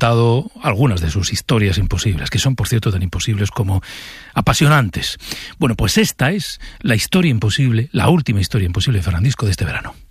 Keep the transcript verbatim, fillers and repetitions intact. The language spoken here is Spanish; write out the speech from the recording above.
contado algunas de sus historias imposibles, que son, por cierto, tan imposibles como apasionantes. Bueno, pues esta es la historia imposible, la última historia imposible de Fernandisco de este verano.